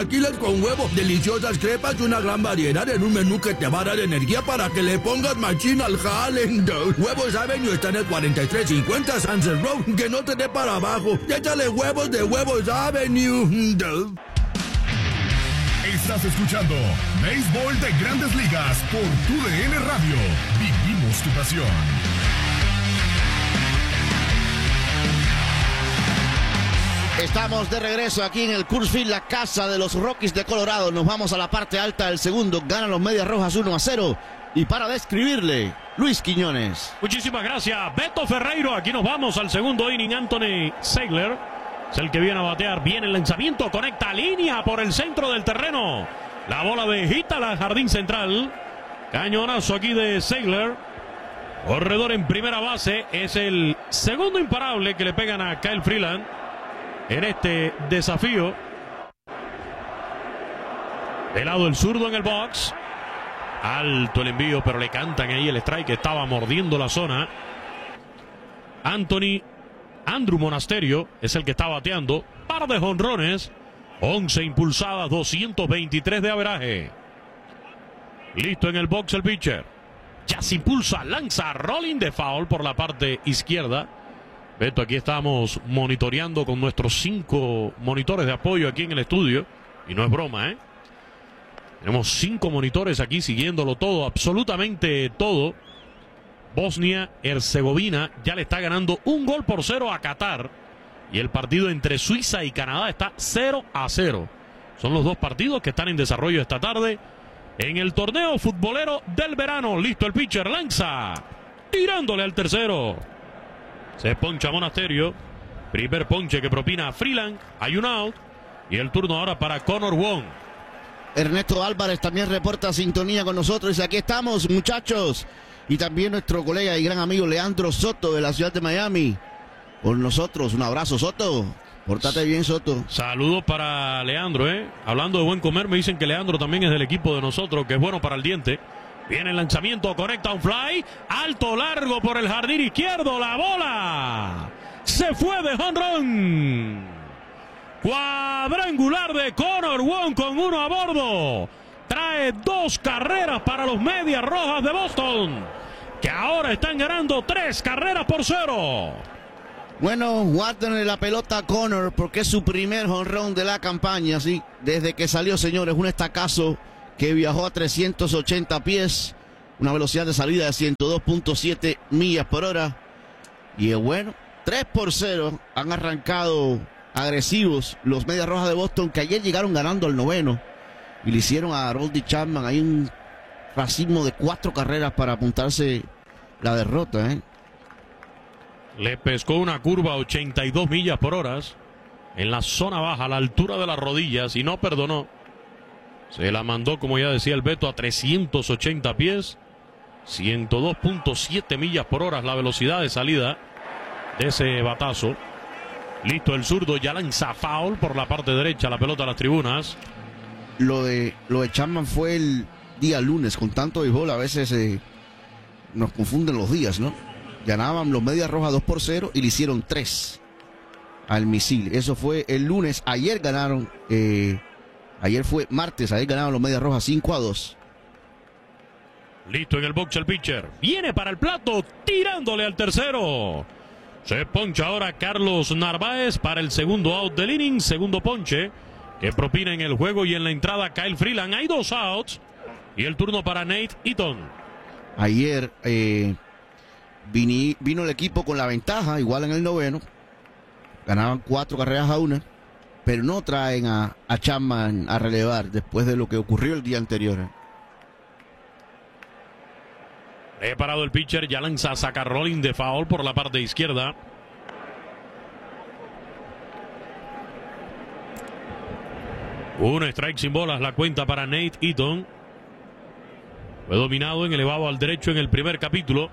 Chilaquiles con huevo, deliciosas crepas y una gran variedad en un menú que te va a dar energía para que le pongas machín al jale. Huevos Avenue están en 4350 Sunset Road, que no te dé para abajo. Échale huevos de Huevos Avenue. Estás escuchando Béisbol de Grandes Ligas por TUDN Radio. Vivimos tu pasión. Estamos de regreso aquí en el Coors Field, la casa de los Rockies de Colorado. Nos vamos a la parte alta del segundo. Ganan los Medias Rojas 1-0. Y para describirle, Luis Quiñones. Muchísimas gracias, Beto Ferreiro. Aquí nos vamos al segundo inning. Anthony Ziegler es el que viene a batear. Viene el lanzamiento, conecta línea por el centro del terreno. La bola de Hitala al jardín central. Cañonazo aquí de Ziegler. Corredor en primera base. Es el segundo imparable que le pegan a Kyle Freeland en este desafío. De lado el zurdo en el box. Alto el envío, pero le cantan ahí el strike. Estaba mordiendo la zona. Andrew Monasterio es el que está bateando. Par de jonrones, 11 impulsadas, 223 de averaje. Listo en el box el pitcher. Ya se impulsa, lanza, rolling de foul por la parte izquierda. Beto, aquí estamos monitoreando con nuestros 5 monitores de apoyo aquí en el estudio. Y no es broma, ¿eh? Tenemos 5 monitores aquí siguiéndolo todo, absolutamente todo. Bosnia-Herzegovina ya le está ganando 1-0 a Qatar. Y el partido entre Suiza y Canadá está 0-0. Son los dos partidos que están en desarrollo esta tarde en el torneo futbolero del verano. Listo el pitcher, lanza, tirándole al tercero. Se poncha Monasterio. Primer ponche que propina a Freeland. Hay un out. Y el turno ahora para Connor Wong. Ernesto Álvarez también reporta sintonía con nosotros. Y aquí estamos, muchachos. Y también nuestro colega y gran amigo Leandro Soto de la ciudad de Miami. Con nosotros, un abrazo, Soto. Pórtate bien, Soto. Saludos para Leandro, Hablando de buen comer, me dicen que Leandro también es del equipo de nosotros, que es bueno para el diente. Viene el lanzamiento, conecta un fly. Alto, largo por el jardín izquierdo. La bola se fue de jonrón. Cuadrangular de Connor Wong con 1 a bordo. Trae 2 carreras para los Medias Rojas de Boston, que ahora están ganando 3-0. Bueno, guárdenle la pelota a Connor porque es su primer jonrón de la campaña, sí. Desde que salió, señores, un estacazo que viajó a 380 pies, una velocidad de salida de 102.7 millas por hora. Y bueno, 3-0 han arrancado agresivos los Medias Rojas de Boston, que ayer llegaron ganando al 9º y le hicieron a Aroldis Chapman ahí un racimo de 4 carreras para apuntarse la derrota, Le pescó una curva a 82 millas por hora en la zona baja, a la altura de las rodillas, y no perdonó. Se la mandó, como ya decía el Beto, a 380 pies. 102.7 millas por hora la velocidad de salida de ese batazo. Listo el zurdo, ya lanza foul por la parte derecha, la pelota a las tribunas. Lo de Chapman fue el día lunes. Con tanto béisbol a veces nos confunden los días, ¿no? Ganaban los Medias Rojas 2-0 y le hicieron 3 al misil. Eso fue el lunes. Ayer ganaron, ayer fue martes, ayer ganaron los Medias Rojas 5-2. Listo en el box el pitcher. Viene para el plato, tirándole al tercero. Se poncha ahora Carlos Narváez para el segundo out del inning. Segundo ponche que propina en el juego y en la entrada Kyle Freeland. Hay 2 outs. Y el turno para Nate Eaton. Ayer vino el equipo con la ventaja, igual en el 9º. Ganaban 4 carreras a 1. Pero no traen a Chapman a relevar después de lo que ocurrió el día anterior. Preparado el pitcher, ya lanza, saca rolling de foul por la parte izquierda. Un strike sin bolas, la cuenta para Nate Eaton. Fue dominado en elevado al derecho en el primer capítulo.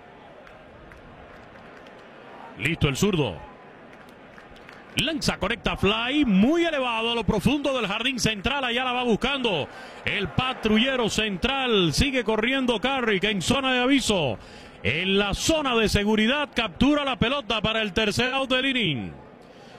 Listo el zurdo. Lanza, conecta fly, muy elevado a lo profundo del jardín central. Allá la va buscando el patrullero central. Sigue corriendo Carrick en zona de aviso. En la zona de seguridad captura la pelota para el tercer out del inning.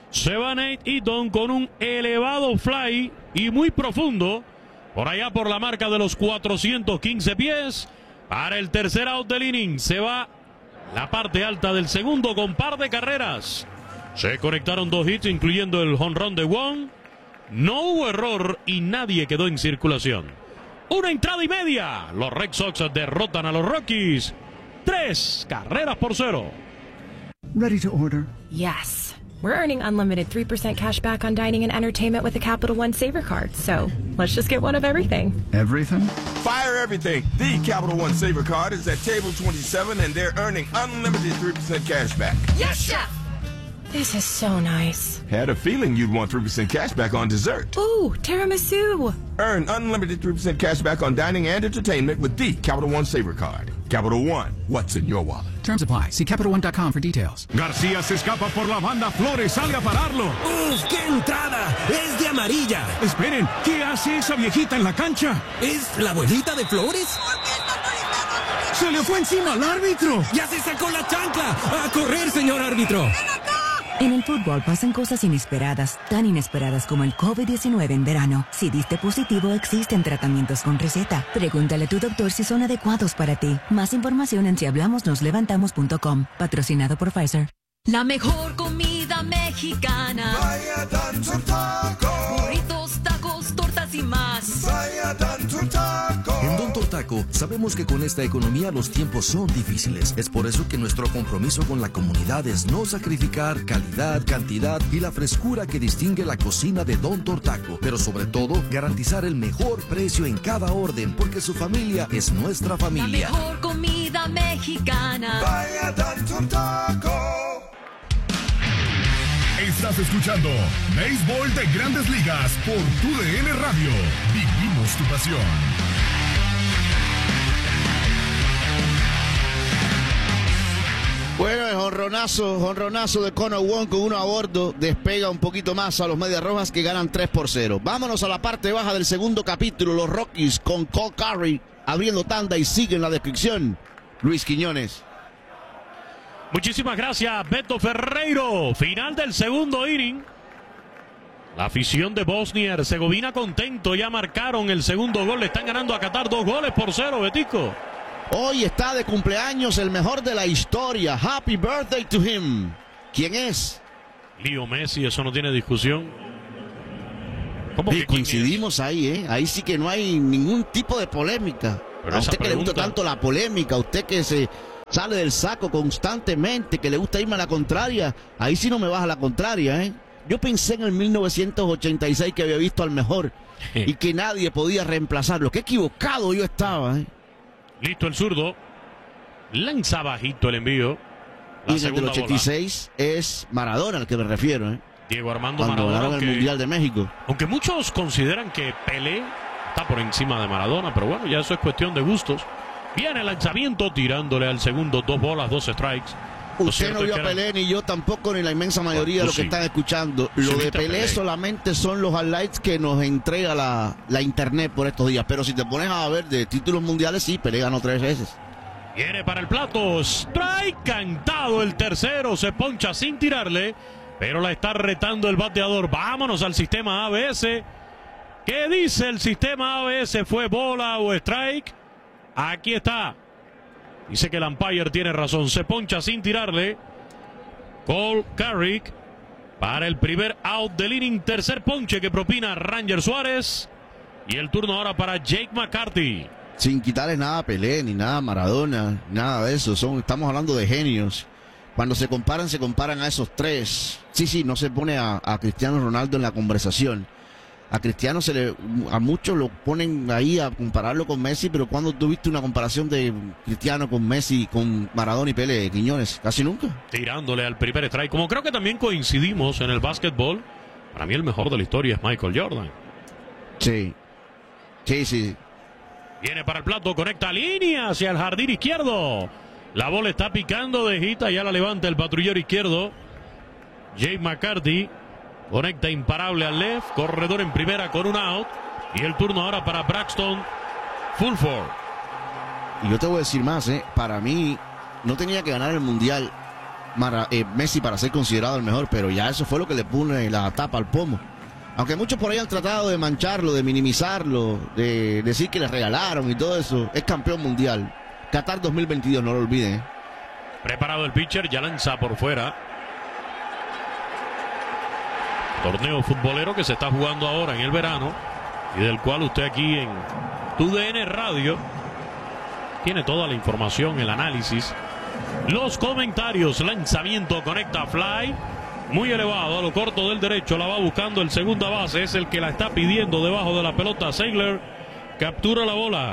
Se va Nate Eaton con un elevado fly y muy profundo. Por allá por la marca de los 415 pies. Para el tercer out del inning. Se va la parte alta del segundo con par de carreras. Se conectaron 2 hits, incluyendo el home run de Wong. No hubo error y nadie quedó en circulación. 1 entrada y media. Los Red Sox derrotan a los Rockies. 3 carreras por 0. Ready to order? Yes. We're earning unlimited 3% cash back on dining and entertainment with the Capital One Saver Card. So let's just get one of everything. Everything? Fire everything. The Capital One Saver Card is at table 27 and they're earning unlimited 3% cash back. Yes, Chef! This is so nice. Had a feeling you'd want 3% cash back on dessert. Ooh, tiramisu. Earn unlimited 3% cash back on dining and entertainment with the Capital One Saver Card. Capital One, what's in your wallet? Terms apply. See CapitalOne.com for details. García se escapa por la banda. Flores sale a pararlo. ¡Uf, qué entrada! ¡Es de amarilla! Esperen, ¿qué hace esa viejita en la cancha? ¿Es la abuelita de Flores? ¡Se le fue encima al árbitro! ¡Ya se sacó la chancla! ¡A correr, señor árbitro! En el fútbol pasan cosas inesperadas, tan inesperadas como el COVID-19 en verano. Si diste positivo, existen tratamientos con receta. Pregúntale a tu doctor si son adecuados para ti. Más información en sihablamosnoslevantamos.com. Patrocinado por Pfizer. La mejor comida mexicana. Vaya Tanto Taco. Burritos, tacos, tortas y más. Vaya Tanto Taco. En Don Tortaco sabemos que con esta economía los tiempos son difíciles. Es por eso que nuestro compromiso con la comunidad es no sacrificar calidad, cantidad y la frescura que distingue la cocina de Don Tortaco. Pero sobre todo, garantizar el mejor precio en cada orden, porque su familia es nuestra familia. La mejor comida mexicana. Vaya Tanto Taco. Estás escuchando Béisbol de Grandes Ligas por TUDN Radio. Vivimos tu pasión. Bueno, el jonronazo de Connor Wong con 1 a bordo despega un poquito más a los Medias Rojas que ganan 3-0. Vámonos a la parte baja del segundo capítulo. Los Rockies con Cole Curry abriendo tanda y siguen la descripción. Luis Quiñones. Muchísimas gracias, Beto Ferreiro. Final del segundo inning. La afición de Bosnia-Herzegovina contento. Ya marcaron el segundo gol. Le están ganando a Qatar 2-0, Betico. Hoy está de cumpleaños el mejor de la historia. Happy birthday to him. ¿Quién es? Leo Messi, eso no tiene discusión. ¿Cómo que coincidimos ahí, eh? Ahí sí que no hay ningún tipo de polémica. Pero a usted que le gusta tanto la polémica, a usted que se sale del saco constantemente, que le gusta irme a la contraria, ahí sí no me baja la contraria, ¿eh? Yo pensé en el 1986 que había visto al mejor y que nadie podía reemplazarlo. Qué equivocado yo estaba, ¿eh? Listo el zurdo. Lanza bajito el envío. Y en el 86 bola. Es Maradona al que me refiero, ¿eh? Diego Armando Cuando Maradona. Ganaron el Mundial de México. Aunque muchos consideran que Pelé está por encima de Maradona, pero bueno, ya eso es cuestión de gustos. Viene el lanzamiento tirándole al segundo, 2 bolas, 2 strikes. Usted no vio a Pelé, ni yo tampoco, ni la inmensa mayoría de los que están escuchando. Lo de Pelé solamente son los highlights que nos entrega la internet por estos días. Pero si te pones a ver de títulos mundiales, sí, Pelé ganó 3 veces. Viene para el plato, strike cantado el tercero, se poncha sin tirarle, pero la está retando el bateador. Vámonos al sistema ABS. ¿Qué dice el sistema ABS? ¿Fue bola o strike? Aquí está. Dice que el umpire tiene razón. Se poncha sin tirarle. Cole Carrick para el primer out del inning. Tercer ponche que propina Ranger Suárez. Y el turno ahora para Jake McCarthy. Sin quitarle nada a Pelé, ni nada a Maradona, nada de eso. Estamos hablando de genios. Cuando se comparan a esos tres. Sí, no se pone a Cristiano Ronaldo en la conversación. A Cristiano a muchos lo ponen ahí a compararlo con Messi, pero cuando tuviste una comparación de Cristiano con Messi, con Maradona y Pelé, Quiñones, casi nunca. Tirándole al primer strike, como creo que también coincidimos en el básquetbol, para mí el mejor de la historia es Michael Jordan. Sí. Viene para el plato, conecta línea hacia el jardín izquierdo. La bola está picando de hita, ya la levanta el patrullero izquierdo. Jake McCarthy. Conecta imparable al left, corredor en primera con un out. Y el turno ahora para Braxton Fulford. Y yo te voy a decir más, para mí no tenía que ganar el Mundial Messi para ser considerado el mejor, pero ya eso fue lo que le pone la tapa al pomo. Aunque muchos por ahí han tratado de mancharlo, de minimizarlo, de decir que le regalaron y todo eso, es campeón mundial. Qatar 2022, no lo olviden. Preparado el pitcher, ya lanza por fuera. Torneo futbolero que se está jugando ahora en el verano y del cual usted aquí en TUDN Radio tiene toda la información, el análisis, los comentarios. Lanzamiento, conecta fly, muy elevado a lo corto del derecho, la va buscando el segunda base, es el que la está pidiendo debajo de la pelota. Seigler captura la bola,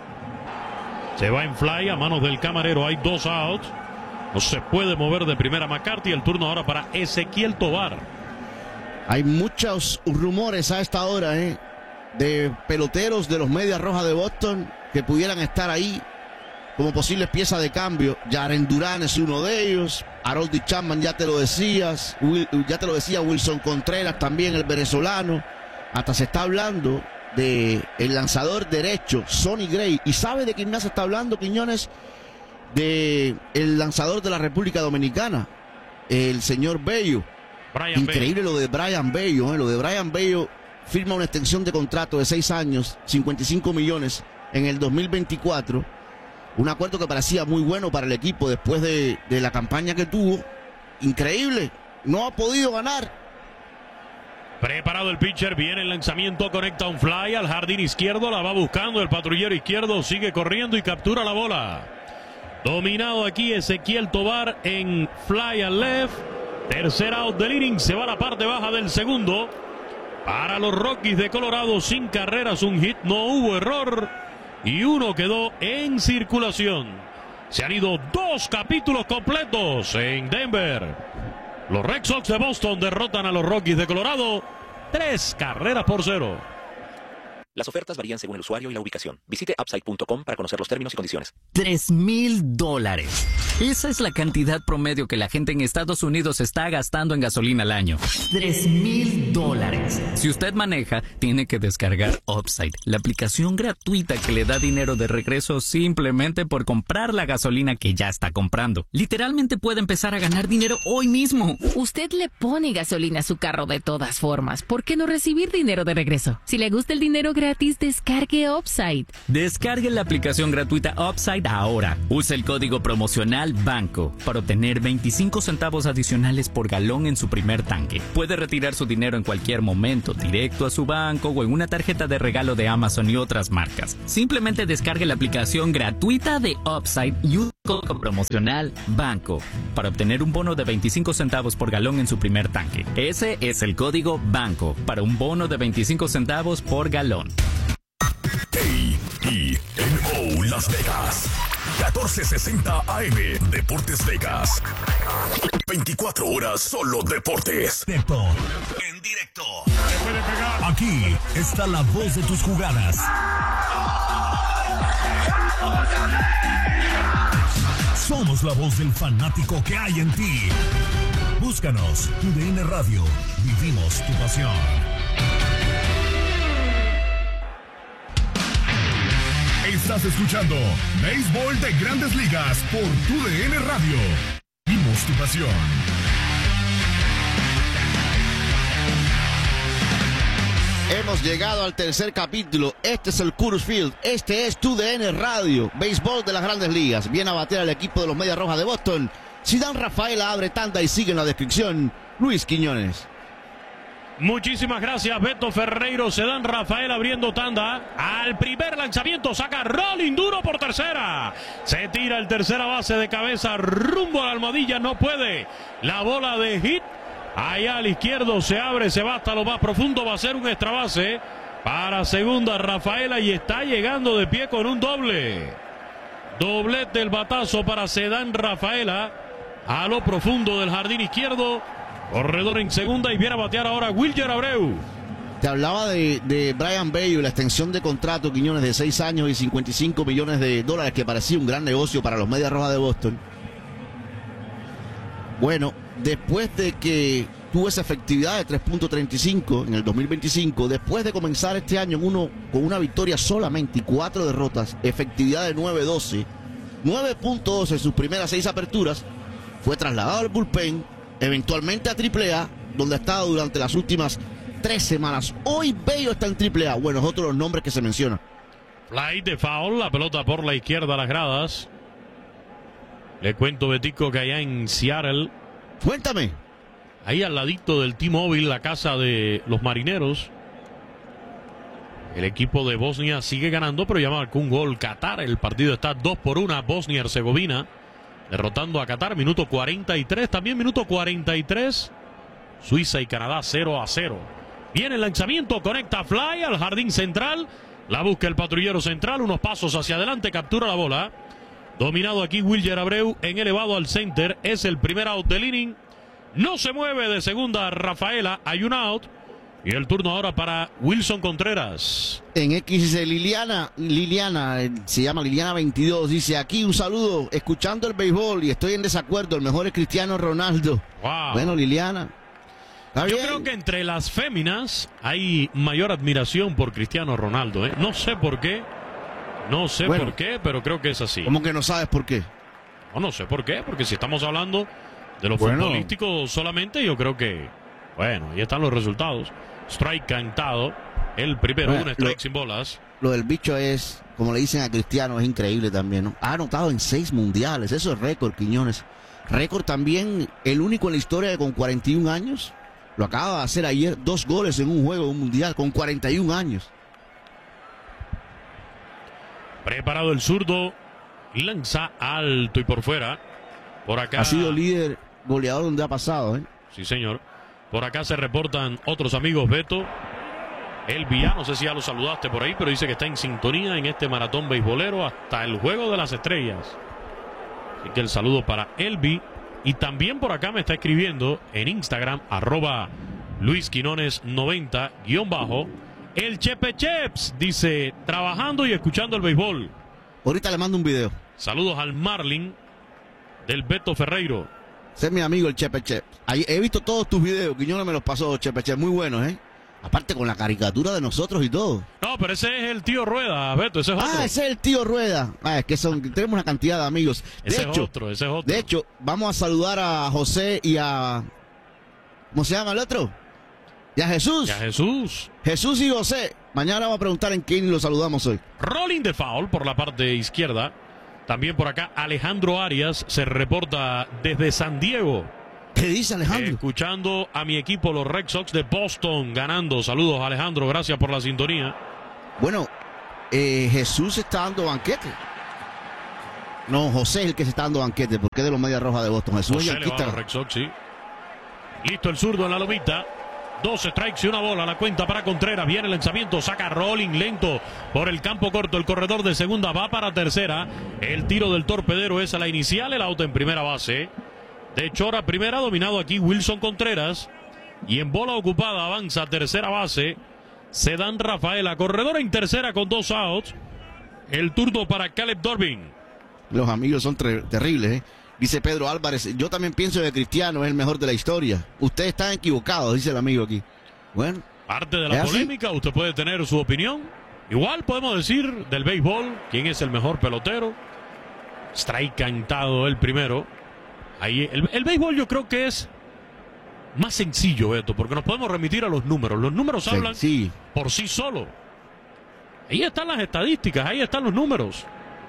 se va en fly a manos del camarero, hay 2 outs, no se puede mover de primera McCarthy. El turno ahora para Ezequiel Tovar. Hay muchos rumores a esta hora de peloteros de los Medias Rojas de Boston que pudieran estar ahí como posibles piezas de cambio. Jaren Duran es uno de ellos. Harold Chapman, ya te lo decías. Wilson Contreras también, el venezolano. Hasta se está hablando de el lanzador derecho, Sonny Gray. ¿Y sabe de quién más se está hablando, Quiñones? De el lanzador de la República Dominicana, el señor Bello. Increíble lo de Brian Bello. Lo de Brian Bello, firma una extensión de contrato de 6 años, 55 millones en el 2024. Un acuerdo que parecía muy bueno para el equipo después de la campaña que tuvo. Increíble, no ha podido ganar. Preparado el pitcher, viene el lanzamiento, conecta un fly al jardín izquierdo, la va buscando el patrullero izquierdo, sigue corriendo y captura la bola. Dominado aquí Ezequiel Tovar en fly al left. Tercer out del inning, se va a la parte baja del segundo. Para los Rockies de Colorado, sin carreras, un hit, no hubo error. Y uno quedó en circulación. Se han ido 2 capítulos completos en Denver. Los Red Sox de Boston derrotan a los Rockies de Colorado 3-0. Las ofertas varían según el usuario y la ubicación. Visite Upside.com para conocer los términos y condiciones. $3,000. Esa es la cantidad promedio que la gente en Estados Unidos está gastando en gasolina al año. $3,000. Si usted maneja, tiene que descargar Upside, la aplicación gratuita que le da dinero de regreso simplemente por comprar la gasolina que ya está comprando. Literalmente puede empezar a ganar dinero hoy mismo. Usted le pone gasolina a su carro de todas formas. ¿Por qué no recibir dinero de regreso? Si le gusta el dinero gratis, descargue Upside. Descargue la aplicación gratuita Upside ahora. Use el código promocional BANCO para obtener 25 centavos adicionales por galón en su primer tanque. Puede retirar su dinero en cualquier momento, directo a su banco o en una tarjeta de regalo de Amazon y otras marcas. Simplemente descargue la aplicación gratuita de Upside y use el código promocional BANCO para obtener un bono de 25 centavos por galón en su primer tanque. Ese es el código BANCO para un bono de 25 centavos por galón. KENO Las Vegas, 1460 AM, Deportes Vegas. 24 horas solo deportes. En directo. Aquí está la voz de tus jugadas. Somos la voz del fanático que hay en ti. Búscanos, TUDN Radio. Vivimos tu pasión. Estás escuchando Béisbol de Grandes Ligas por TUDN Radio. Vivimos tu pasión. Hemos llegado al tercer capítulo. Este es el Coors Field. Este es TUDN Radio. Béisbol de las Grandes Ligas. Viene a batear al equipo de los Medias Rojas de Boston. Cedán Rafaela abre tanda y sigue en la descripción Luis Quiñones. Muchísimas gracias, Beto Ferreiro. Cedán Rafael abriendo tanda. Al primer lanzamiento saca rolling duro por tercera. Se tira el tercera base de cabeza rumbo a la almohadilla. No puede. La bola de hit. Allá al izquierdo se abre, se va hasta lo más profundo. Va a ser un extra base para segunda Rafaela y está llegando de pie con un doble. Doblete el batazo para Cedán Rafaela a lo profundo del jardín izquierdo. Corredor en segunda y viene a batear ahora Wilyer Abreu. Te hablaba de Brian Bello y la extensión de contrato, Quiñones, de 6 años y $55 millones, que parecía un gran negocio para los Medias Rojas de Boston. Bueno, después de que tuvo esa efectividad de 3.35 en el 2025, después de comenzar este año con una victoria solamente y 4 derrotas, efectividad de 9.12, 9.12 en sus primeras 6 aperturas, fue trasladado al bullpen, eventualmente a AAA, donde ha estado durante las últimas 3 semanas. Hoy Bello está en AAA. Bueno, es otro de los nombres que se menciona. Fly de foul, la pelota por la izquierda a las gradas. Le cuento, Betico, que allá en Seattle. Cuéntame. Ahí al ladito del T-Mobile, la casa de los marineros. El equipo de Bosnia sigue ganando, pero ya marcó un gol Qatar. El partido está 2-1. Bosnia-Herzegovina derrotando a Qatar. Minuto 43. También minuto 43. Suiza y Canadá 0-0. Viene el lanzamiento. Conecta Fly al jardín central. La busca el patrullero central. Unos pasos hacia adelante. Captura la bola. Dominado aquí Wilyer Abreu en elevado al center. Es el primer out del inning. No se mueve de segunda Rafaela. Hay un out. Y el turno ahora para Wilson Contreras. En X dice Liliana, se llama Liliana 22, dice aquí un saludo, escuchando el béisbol y estoy en desacuerdo, el mejor es Cristiano Ronaldo. Wow. Bueno, Liliana. Yo creo que entre las féminas hay mayor admiración por Cristiano Ronaldo, ¿eh? No sé por qué, por qué, pero creo que es así. ¿Cómo que no sabes por qué? No sé por qué, porque si estamos hablando de lo futbolístico solamente, yo creo que, bueno, ahí están los resultados. Strike cantado, el primero, un strike sin bolas. Lo del bicho es, como le dicen a Cristiano, es increíble también, ¿no? Ha anotado en 6 mundiales, eso es récord, Quiñones. Récord también, el único en la historia de con 41 años. Lo acaba de hacer ayer, 2 goles en un juego, un mundial, con 41 años. Preparado el zurdo, lanza alto y por fuera. Por acá. Ha sido líder goleador donde ha pasado, ¿eh? Sí, señor. Por acá se reportan otros amigos, Beto. Elvia, no sé si ya lo saludaste por ahí, pero dice que está en sintonía en este maratón beisbolero hasta el Juego de las Estrellas. Así que el saludo para Elvi. Y también por acá me está escribiendo en Instagram, @LuisQuinones90_. El Chepe Cheps dice, trabajando y escuchando el béisbol. Ahorita le mando un video. Saludos al Marlin del Beto Ferreiro. Ese es mi amigo el Chepe Cheps. He visto todos tus videos, Quiñones me los pasó, Chepe Cheps, muy buenos, ¿eh? Aparte con la caricatura de nosotros y todo. No, pero ese es el tío Rueda, Beto, ese es otro. Ese es el tío Rueda. Es que tenemos una cantidad de amigos. Ese es otro. De hecho, vamos a saludar a José y a... ¿Cómo se llama el otro? Y a Jesús. Jesús y José. Mañana vamos a preguntar en quién lo saludamos hoy. Rolling de foul por la parte izquierda. También por acá Alejandro Arias se reporta desde San Diego. ¿Qué dice Alejandro? Escuchando a mi equipo, los Red Sox de Boston, ganando. Saludos, Alejandro, gracias por la sintonía. Bueno, Jesús está dando banquete. No, José es el que se está dando banquete, porque es de los Medias Rojas de Boston. Jesús José le va a los Red Sox, sí. Listo el zurdo en la lomita. 2 strikes y una bola, la cuenta para Contreras. Viene el lanzamiento, saca rolling lento por el campo corto. El corredor de segunda va para tercera. El tiro del torpedero es a la inicial. El auto en primera base. De Chora primera, dominado aquí Wilson Contreras. Y en bola ocupada avanza a tercera base. Se dan Rafaela. Corredor en tercera con 2 outs. El turno para Caleb Dorbin. Los amigos son terribles, ¿eh? Dice Pedro Álvarez, yo también pienso que Cristiano es el mejor de la historia. Ustedes están equivocados, dice el amigo aquí. Bueno. Parte de la polémica, usted puede tener su opinión. Igual podemos decir del béisbol, quién es el mejor pelotero. Strike cantado el primero. Ahí el béisbol yo creo que es más sencillo, Beto, porque nos podemos remitir a los números. Los números hablan por sí solo. Ahí están las estadísticas, ahí están los números.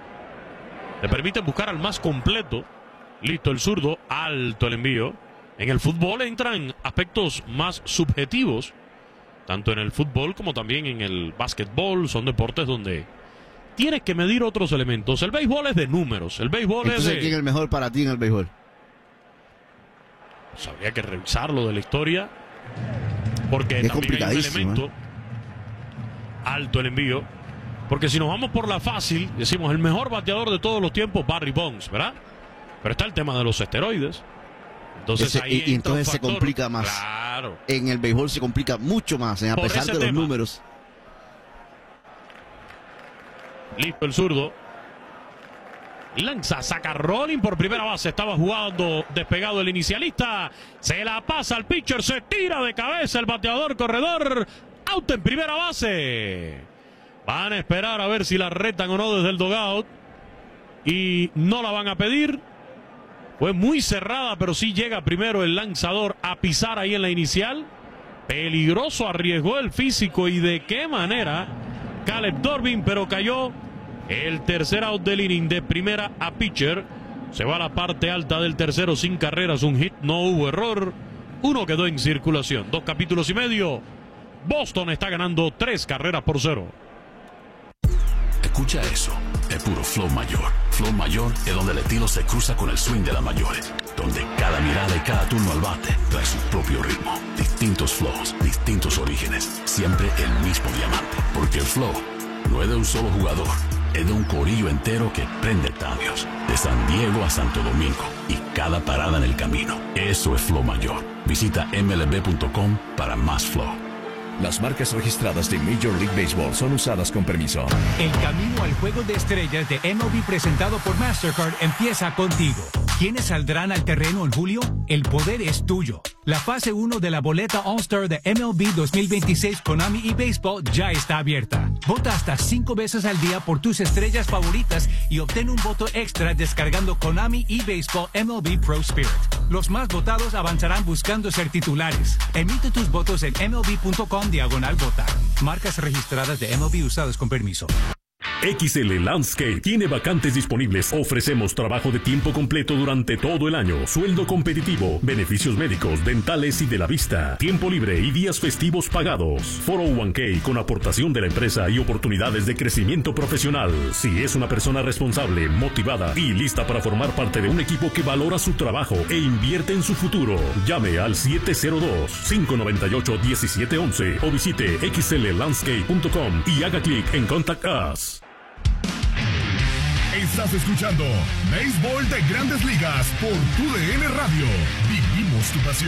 Le permiten buscar al más completo. Listo el zurdo, alto el envío. En el fútbol entran aspectos más subjetivos, tanto en el fútbol como también en el básquetbol. Son deportes donde tienes que medir otros elementos. El béisbol es de números. El béisbol Entonces, ¿quién es el mejor para ti en el béisbol? Pues habría que revisarlo de la historia, porque es también hay un elemento. ¿eh? Alto el envío. Porque si nos vamos por la fácil, decimos el mejor bateador de todos los tiempos, Barry Bonds, ¿verdad? Pero está el tema de los esteroides. Entonces ahí y entonces se complica más. Claro. En el béisbol se complica mucho más, a pesar de los números. Listo el zurdo. Lanza, saca rolling por primera base. Estaba jugando despegado el inicialista. Se la pasa al pitcher. Se tira de cabeza el bateador corredor. Out en primera base. Van a esperar a ver si la retan o no desde el dugout. Y no la van a pedir. Fue muy cerrada, pero sí llega primero el lanzador a pisar ahí en la inicial. Peligroso, arriesgó el físico y de qué manera Caleb Durbin, pero cayó el tercer out del inning de primera a pitcher. Se va a la parte alta del tercero sin carreras, un hit, no hubo error. Uno quedó en circulación, 2 capítulos y medio. Boston está ganando 3 carreras por 0. Escucha eso, es puro flow mayor. Flow mayor es donde el estilo se cruza con el swing de las mayores, donde cada mirada y cada turno al bate trae su propio ritmo. Distintos flows, distintos orígenes, siempre el mismo diamante. Porque el flow no es de un solo jugador, es de un corillo entero que prende estadios, de San Diego a Santo Domingo y cada parada en el camino. Eso es flow mayor. Visita mlb.com para más flow. Las marcas registradas de Major League Baseball son usadas con permiso. El camino al Juego de Estrellas de MLB presentado por Mastercard empieza contigo. ¿Quiénes saldrán al terreno en julio? El poder es tuyo. La fase 1 de la boleta All-Star de MLB 2026 Konami eBaseball ya está abierta. Vota hasta 5 veces al día por tus estrellas favoritas y obtén un voto extra descargando Konami eBaseball MLB Pro Spirit. Los más votados avanzarán buscando ser titulares. Emite tus votos en mlb.com/votar. Marcas registradas de MLB usadas con permiso. XL Landscape tiene vacantes disponibles. Ofrecemos trabajo de tiempo completo durante todo el año, sueldo competitivo, beneficios médicos, dentales y de la vista, tiempo libre y días festivos pagados, 401k con aportación de la empresa y oportunidades de crecimiento profesional. Si es una persona responsable, motivada y lista para formar parte de un equipo que valora su trabajo e invierte en su futuro, llame al 702-598-1711 o visite xllandscape.com y haga clic en Contact Us. Estás escuchando Béisbol de Grandes Ligas por TUDN Radio. Vivimos tu pasión.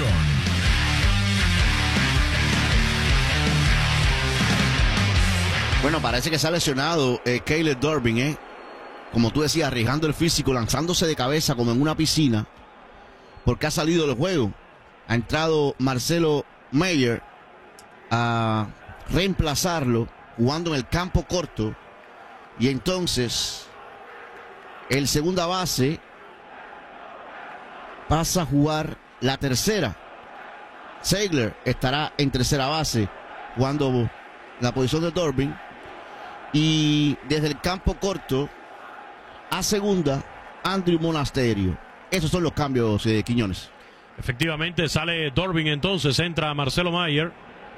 Bueno, parece que se ha lesionado Caleb Durbin, como tú decías, arriesgando el físico, lanzándose de cabeza como en una piscina, porque ha salido del juego. Ha entrado Marcelo Mayer a reemplazarlo, jugando en el campo corto, y entonces el segunda base pasa a jugar la tercera. Seigler estará en tercera base jugando la posición de Durbin. Y desde el campo corto a segunda, Andrew Monasterio. Esos son los cambios, Quiñones. Efectivamente, sale Durbin, entonces entra Marcelo Mayer,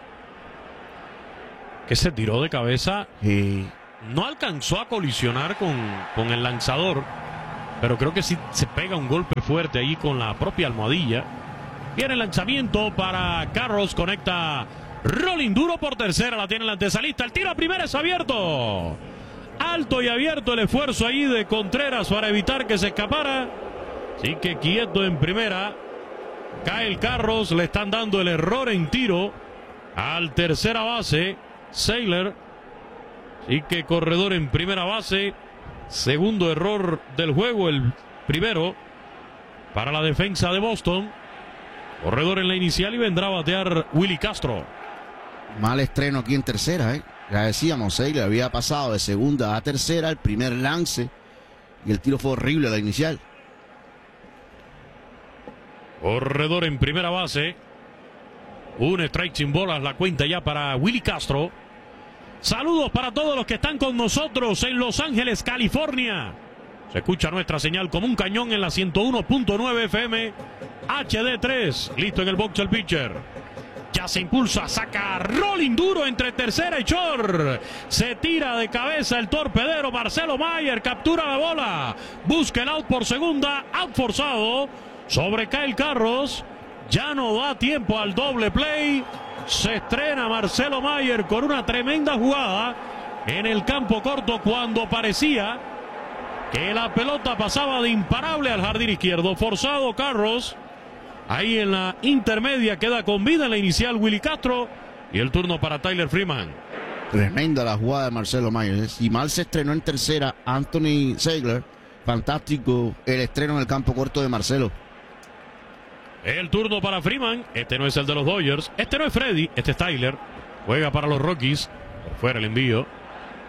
que se tiró de cabeza. No alcanzó a colisionar con el lanzador, pero creo que sí se pega un golpe fuerte ahí con la propia almohadilla. Viene el lanzamiento para Carros, conecta rolling duro por tercera, la tiene el antesalista, el tiro a primera es abierto. Alto y abierto el esfuerzo ahí de Contreras para evitar que se escapara. Así que quieto en primera. Cae el Carros, le están dando el error en tiro al tercera base, Seigler. Y que corredor en primera base. Segundo error del juego, el primero para la defensa de Boston. Corredor en la inicial y vendrá a batear Willy Castro. Mal estreno aquí en tercera, Ya decíamos, Seigler había pasado de segunda a tercera, el primer lance, y el tiro fue horrible a la inicial. Corredor en primera base. Un strike sin bolas, la cuenta ya para Willy Castro. Saludos para todos los que están con nosotros en Los Ángeles, California. Se escucha nuestra señal como un cañón en la 101.9 FM HD3. Listo en el box el pitcher. Ya se impulsa, saca rolling duro entre tercera y short. Se tira de cabeza el torpedero Marcelo Mayer. Captura la bola. Busca el out por segunda. Out forzado sobre Kyle Carros. Ya no da tiempo al doble play. Se estrena Marcelo Mayer con una tremenda jugada en el campo corto cuando parecía que la pelota pasaba de imparable al jardín izquierdo. Forzado Carros. Ahí en la intermedia queda con vida en la inicial Willy Castro. Y el turno para Tyler Freeman. Tremenda la jugada de Marcelo Mayer. Y mal se estrenó en tercera Anthony Seigler. Fantástico el estreno en el campo corto de Marcelo. El turno para Freeman. Este no es el de los Dodgers. Este no es Freddy. Este es Tyler. Juega para los Rockies. Por fuera el envío.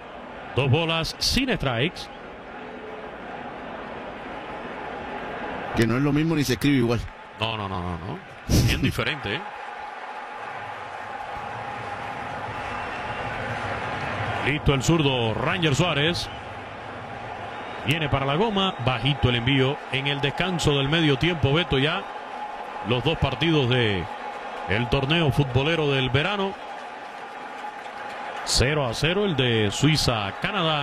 2 bolas sin strikes. Que no es lo mismo ni se escribe igual. No. Bien diferente, ¿eh? Listo el zurdo Ranger Suárez. Viene para la goma. Bajito el envío en el descanso del medio tiempo. Beto, ya los dos partidos de el torneo futbolero del verano. 0-0 el de Suiza-Canadá.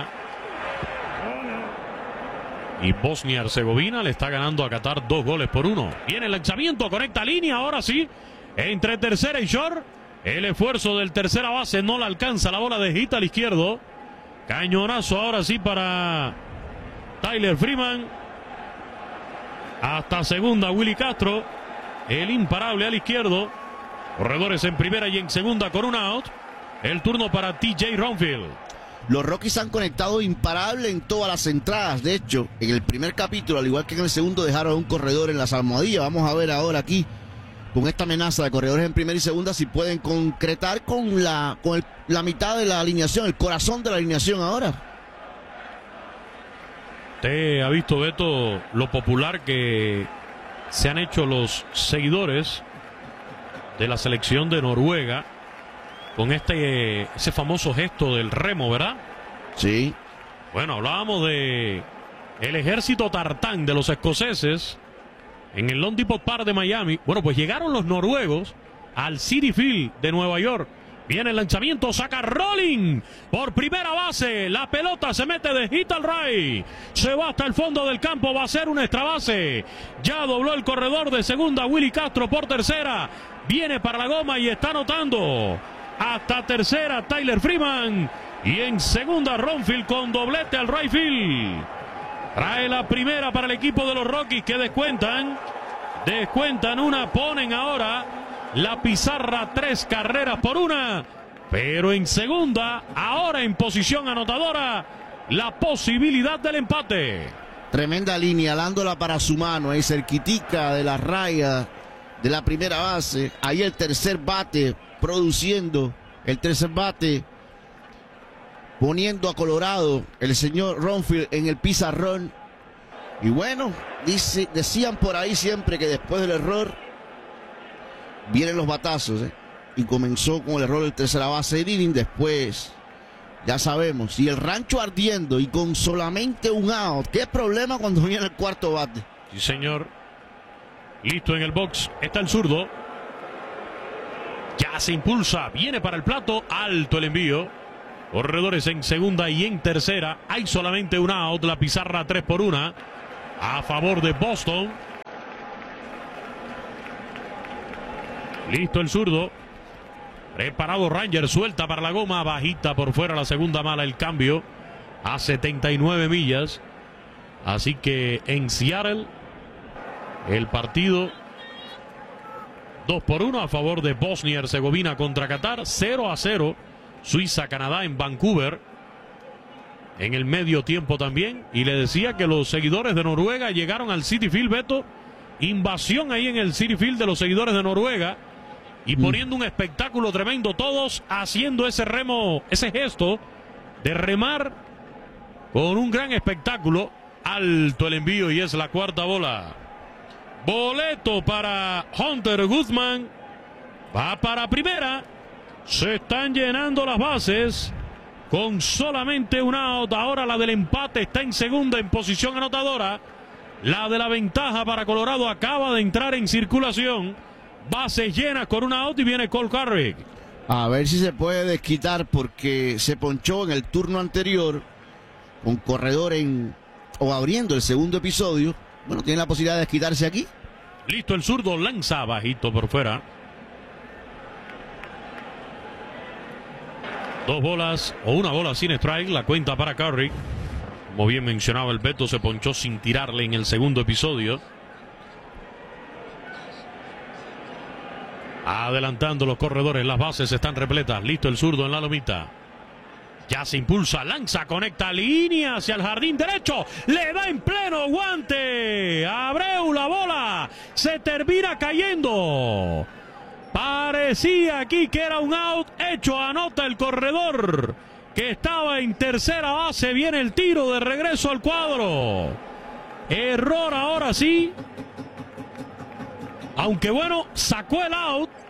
Y Bosnia-Herzegovina le está ganando a Qatar 2-1. Viene el lanzamiento, conecta línea, ahora sí. Entre tercera y short. El esfuerzo del tercera base no la alcanza. La bola de hit al izquierdo. Cañonazo ahora sí para Tyler Freeman. Hasta segunda Willy Castro. El imparable al izquierdo. Corredores en primera y en segunda con un out. El turno para TJ Ronfield. Los Rockies han conectado imparable en todas las entradas. De hecho, en el primer capítulo, al igual que en el segundo, dejaron un corredor en las almohadillas. Vamos a ver ahora aquí, con esta amenaza de corredores en primera y segunda, si pueden concretar con la mitad de la alineación, el corazón de la alineación ahora. Te ha visto, Beto, lo popular que se han hecho los seguidores de la selección de Noruega con ese famoso gesto del remo, ¿verdad? Sí. Bueno, hablábamos de el ejército tartán de los escoceses en el Lone Depot Park de Miami. Bueno, pues llegaron los noruegos al Citi Field de Nueva York. Viene el lanzamiento, saca Rolling por primera base. La pelota se mete de hit al right. Se va hasta el fondo del campo, va a ser una extra base. Ya dobló el corredor de segunda Willy Castro por tercera. Viene para la goma y está anotando. Hasta tercera Tyler Freeman. Y en segunda Ronfield con doblete al right field. Trae la primera para el equipo de los Rockies que descuentan. Descuentan una, ponen ahora la pizarra 3 carreras por 1. Pero en segunda, ahora en posición anotadora, la posibilidad del empate. Tremenda línea, dándola para su mano, ahí cerquitica de la raya de la primera base. Ahí el tercer bate produciendo, el tercer bate poniendo a Colorado el señor Ronfield en el pizarrón. Y bueno, decían por ahí siempre que después del error vienen los batazos, ¿eh? Y comenzó con el error del tercera base de inning. Después, ya sabemos, y el rancho ardiendo y con solamente un out. ¿Qué problema cuando viene el cuarto bate? Sí, señor. Listo en el box, está el zurdo. Ya se impulsa, viene para el plato, alto el envío. Corredores en segunda y en tercera. Hay solamente un out, la pizarra 3 por 1 a favor de Boston. Listo el zurdo. Preparado Ranger, suelta para la goma, bajita por fuera, la segunda mala, el cambio a 79 millas. Así que en Seattle el partido 2 por 1 a favor de Bosnia-Herzegovina contra Qatar. 0-0 Suiza-Canadá en Vancouver en el medio tiempo también. Y le decía que los seguidores de Noruega llegaron al Citi Field, Beto. Invasión ahí en el Citi Field de los seguidores de Noruega y poniendo un espectáculo tremendo, todos haciendo ese remo, ese gesto de remar con un gran espectáculo. Alto el envío y es la cuarta bola. Boleto para Hunter Guzmán. Va para primera. Se están llenando las bases con solamente un out. Ahora la del empate está en segunda en posición anotadora. La de la ventaja para Colorado acaba de entrar en circulación. Bases llenas con un out y viene Cole Carrick. A ver si se puede desquitar porque se ponchó en el turno anterior con corredor o abriendo el segundo episodio. Bueno, tiene la posibilidad de desquitarse aquí. Listo el zurdo, lanza bajito por fuera. 2 bolas o 1 bola sin strike, la cuenta para Carrick. Como bien mencionaba el Beto, se ponchó sin tirarle en el segundo episodio. Adelantando los corredores, las bases están repletas. Listo el zurdo en la lomita. Ya se impulsa, lanza, conecta línea hacia el jardín derecho. Le da en pleno guante. Abreu la bola. Se termina cayendo. Parecía aquí que era un out hecho. Anota el corredor que estaba en tercera base. Viene el tiro de regreso al cuadro. Error ahora sí Aunque bueno, sacó el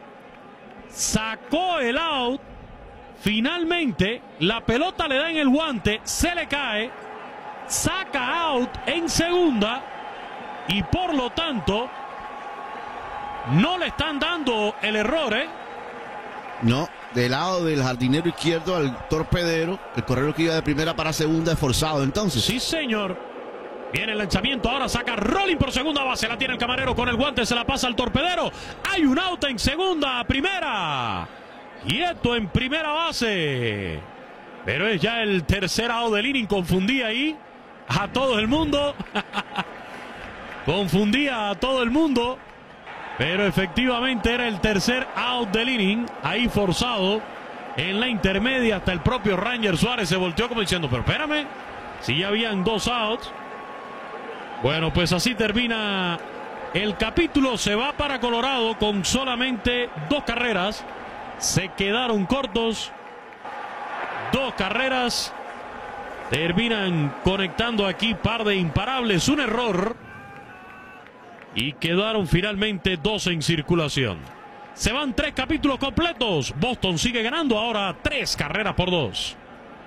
out. Finalmente, la pelota le da en el guante, se le cae, saca out en segunda y por lo tanto no le están dando el error, No, del lado del jardinero izquierdo al torpedero, el corredor que iba de primera para segunda es forzado entonces. Sí, señor. Viene el lanzamiento, ahora saca Rolling por segunda base, la tiene el camarero con el guante, se la pasa al torpedero. Hay un out en segunda, primera. Quieto en primera base. Pero es ya el tercer out del inning, confundía ahí a todo el mundo. Confundía a todo el mundo. Pero efectivamente era el tercer out del inning, ahí forzado en la intermedia. Hasta el propio Ranger Suárez se volteó como diciendo, pero espérame, si ya habían 2 outs. Bueno, pues así termina el capítulo. Se va para Colorado con solamente 2 carreras. Se quedaron cortos. 2 carreras. Terminan conectando aquí par de imparables. Un error. Y quedaron finalmente 2 en circulación. Se van 3 capítulos completos. Boston sigue ganando ahora 3 carreras por 2.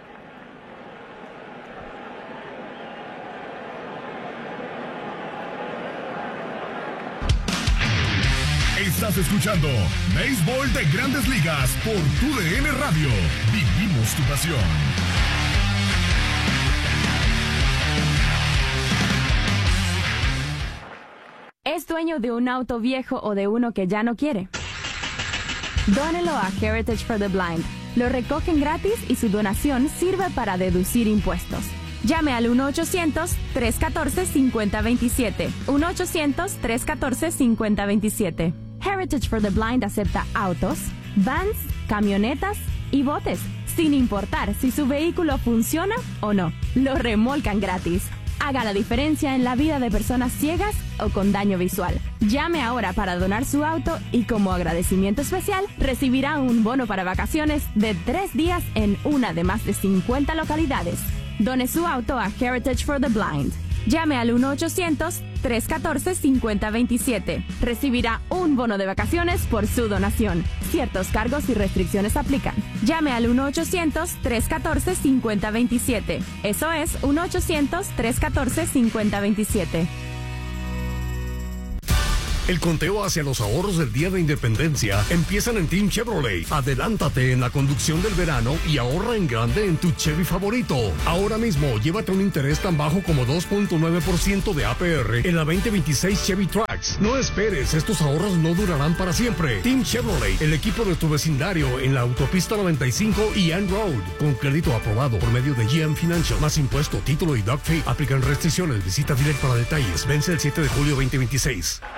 Estás escuchando Béisbol de Grandes Ligas por TUDN Radio. Vivimos tu pasión. ¿Es dueño de un auto viejo o de uno que ya no quiere? Dónelo a Heritage for the Blind. Lo recogen gratis y su donación sirve para deducir impuestos. Llame al 1-800-314-5027. 1-800-314-5027. Heritage for the Blind acepta autos, vans, camionetas y botes, sin importar si su vehículo funciona o no. Lo remolcan gratis. Haga la diferencia en la vida de personas ciegas o con daño visual. Llame ahora para donar su auto y como agradecimiento especial recibirá un bono para vacaciones de 3 días en una de más de 50 localidades. Done su auto a Heritage for the Blind. Llame al 1-800-314-5027. Recibirá un bono de vacaciones por su donación. Ciertos cargos y restricciones aplican. Llame al 1-800-314-5027. Eso es 1-800-314-5027. El conteo hacia los ahorros del Día de Independencia empiezan en Team Chevrolet. Adelántate en la conducción del verano y ahorra en grande en tu Chevy favorito. Ahora mismo, llévate un interés tan bajo como 2.9% de APR en la 2026 Chevy Trax. No esperes, estos ahorros no durarán para siempre. Team Chevrolet, el equipo de tu vecindario en la autopista 95 y Ann Road. Con crédito aprobado por medio de GM Financial. Más impuesto, título y doc fee. Aplican restricciones. Visita Direct para detalles. Vence el 7 de julio 2026.